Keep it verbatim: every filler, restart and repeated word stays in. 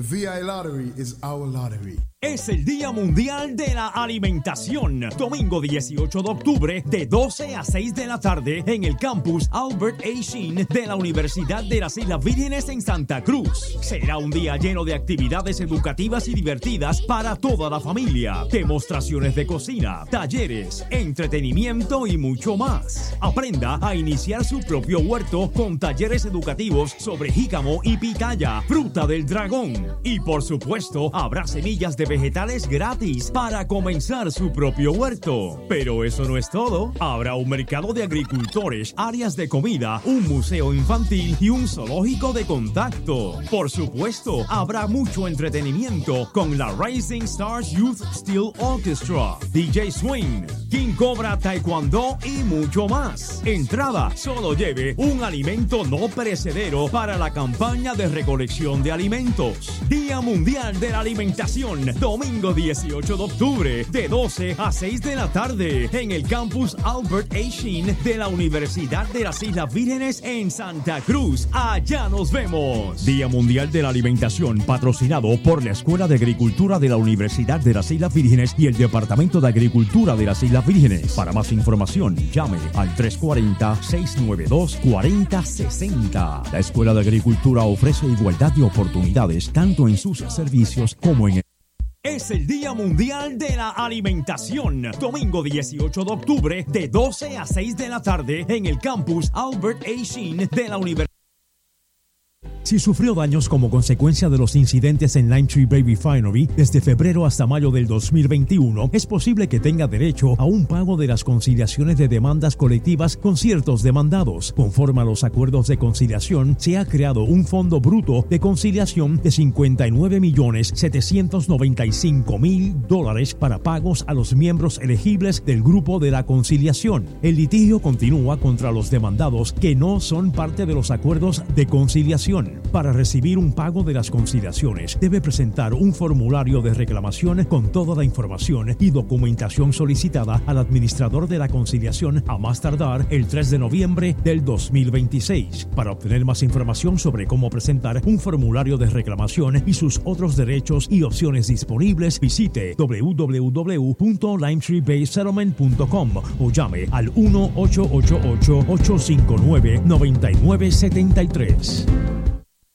V I Lottery is our lottery. Es el Día Mundial de la Alimentación. Domingo dieciocho de octubre de doce a seis de la tarde en el campus Albert A. Sheen de la Universidad de las Islas Vírgenes en Santa Cruz. Será un día lleno de actividades educativas y divertidas para toda la familia. Demostraciones de cocina, talleres, entretenimiento y mucho más. Aprenda a iniciar su propio huerto con talleres educativos sobre jícamo y pitaya, fruta del dragón. Y por supuesto, habrá semillas de vegetales gratis para comenzar su propio huerto. Pero eso no es todo. Habrá un mercado de agricultores, áreas de comida, un museo infantil y un zoológico de contacto. Por supuesto, habrá mucho entretenimiento con la Rising Stars Youth Steel Orchestra, D J Swing, King Cobra Taekwondo y mucho más. Entrada, solo lleve un alimento no perecedero para la campaña de recolección de alimentos. Día Mundial de la Alimentación, domingo dieciocho de octubre, de doce a seis de la tarde, en el campus Albert A. Sheen de la Universidad de las Islas Vírgenes en Santa Cruz. Allá nos vemos. Día Mundial de la Alimentación, patrocinado por la Escuela de Agricultura de la Universidad de las Islas Vírgenes y el Departamento de Agricultura de las Islas Vírgenes. Para más información, llame al tres cuatro cero, seis nueve dos, cuatro cero seis cero. La Escuela de Agricultura ofrece igualdad de oportunidades tanto en sus servicios como en el... Es el Día Mundial de la Alimentación. Domingo dieciocho de octubre de doce a seis de la tarde en el campus Albert A. Sheen de la Universidad. Si sufrió daños como consecuencia de los incidentes en Lime Tree Bay Refinery desde febrero hasta mayo del dos mil veintiuno, es posible que tenga derecho a un pago de las conciliaciones de demandas colectivas con ciertos demandados. Conforme a los acuerdos de conciliación, se ha creado un fondo bruto de conciliación de cincuenta y nueve millones setecientos noventa y cinco mil dólares para pagos a los miembros elegibles del grupo de la conciliación. El litigio continúa contra los demandados que no son parte de los acuerdos de conciliación. Para recibir un pago de las conciliaciones, debe presentar un formulario de reclamación con toda la información y documentación solicitada al administrador de la conciliación a más tardar el tres de noviembre del dos mil veintiséis. Para obtener más información sobre cómo presentar un formulario de reclamación y sus otros derechos y opciones disponibles, visite w w w punto lime tree bay settlement punto com o llame al uno ocho ocho ocho, ocho cinco nueve, nueve nueve siete tres.